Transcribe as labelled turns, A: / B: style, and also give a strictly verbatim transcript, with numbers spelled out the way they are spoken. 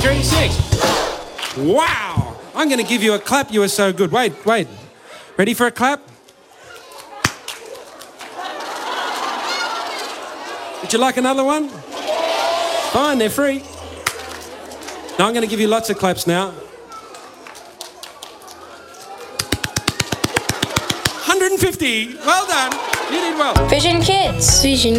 A: Three, six. Wow. I'm going to give you a clap. You were so good. Wait, wait. Ready for a clap? Would you like another one? Fine, they're free. Now I'm going to give you lots of claps now. one hundred fifty. Well done. You did well.
B: Vision Kids. Vision